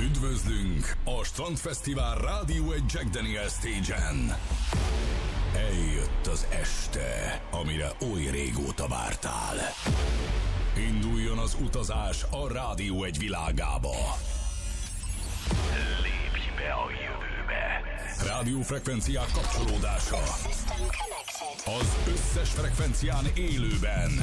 Üdvözlünk a Strandfesztivál Rádió egy Jack Daniel Stage-en. Eljött az este, amire oly régóta vártál. Induljon az utazás a Rádió egy világába. Lépj be a jövőbe. Rádiófrekvenciák kapcsolódása. Az összes frekvencián élőben.